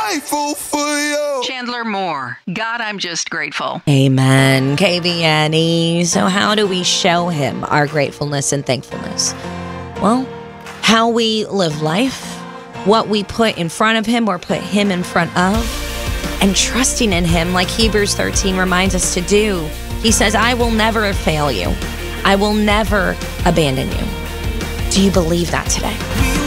grateful for you. Chandler Moore. God, I'm just grateful. Amen. KBNE. So how do we show him our gratefulness and thankfulness? Well, how we live life, what we put in front of him or put him in front of, and trusting in him like Hebrews 13 reminds us to do. He says, I will never fail you. I will never abandon you. Do you believe that today?